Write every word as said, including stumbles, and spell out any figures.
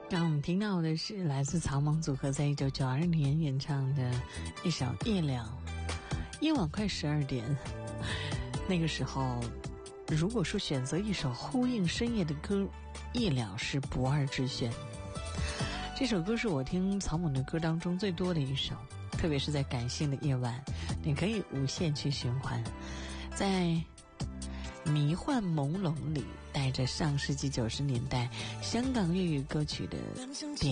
让我们听到的是来自草蜢组合在一九九二年演唱的一首《夜了》。夜晚快十二点，那个时候如果说选择一首呼应深夜的歌，《夜了》是不二之选。这首歌是我听草蜢的歌当中最多的一首，特别是在感性的夜晚，你可以无限去循环，在迷幻朦胧里，带着上世纪九十年代香港粤语歌曲的